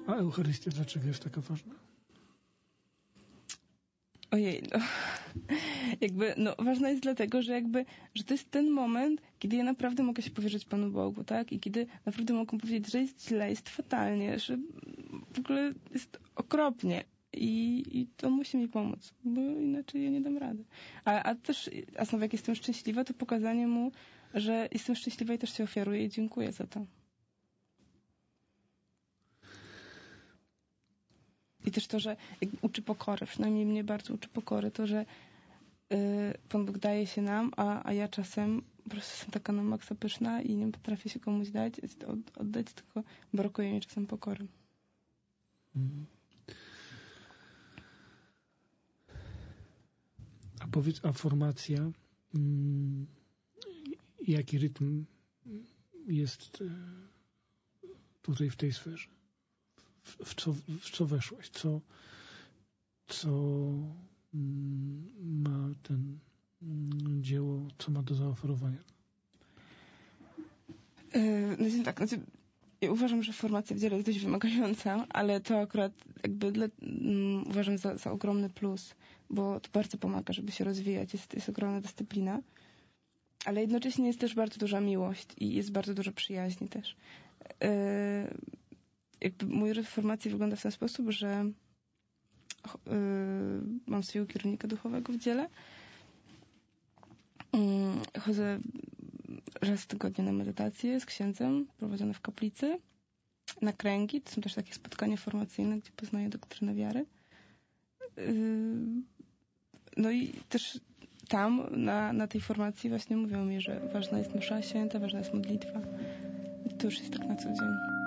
A Eucharystia dlaczego jest taka ważna? Ojej, ważna jest dlatego, że że to jest ten moment, kiedy ja naprawdę mogę się powierzyć Panu Bogu, tak? I kiedy naprawdę mogę powiedzieć, że jest źle, jest fatalnie, że w ogóle jest okropnie. I to musi mi pomóc, bo inaczej ja nie dam rady. A znowu jak jestem szczęśliwa, to pokazanie mu, że jestem szczęśliwa i też się ofiaruję i dziękuję za to. I też to, że uczy pokory, przynajmniej mnie bardzo uczy pokory, to, że Pan Bóg daje się nam, a ja czasem po prostu jestem taka na maksa pyszna i nie potrafię się komuś oddać, tylko brakuje mi czasem pokory. A powiedz, a formacja, jaki rytm jest tutaj w tej sferze? W co weszłaś? Co ma ten dzieło, co ma do zaoferowania? Ja uważam, że formacja w dziele jest dość wymagająca, ale to akurat uważam za ogromny plus, bo to bardzo pomaga, żeby się rozwijać. Jest ogromna dyscyplina, ale jednocześnie jest też bardzo duża miłość i jest bardzo dużo przyjaźni też. Mój rytm formacji wygląda w ten sposób, że mam swojego kierownika duchowego w dziele. Chodzę raz w tygodniu na medytację z księdzem, prowadzone w kaplicy, na kręgi. To są też takie spotkania formacyjne, gdzie poznaję doktrynę wiary. No i też tam, na tej formacji właśnie mówią mi, że ważna jest msza święta, ważna jest modlitwa. I to już jest tak na co dzień.